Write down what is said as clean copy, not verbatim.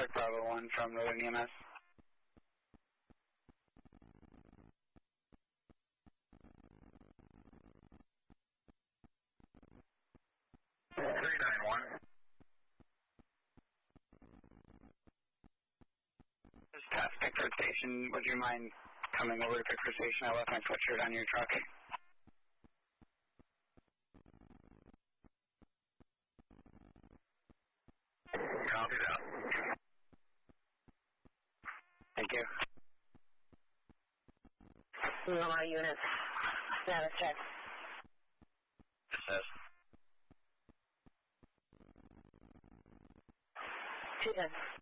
Clark Bravo 1 from Northern EMS. This is Task Pickford Station. Would you mind coming over to Pickford Station? I left my sweatshirt on your truck. Copy that. Thank you. UMR units. Status check. Assess. 210.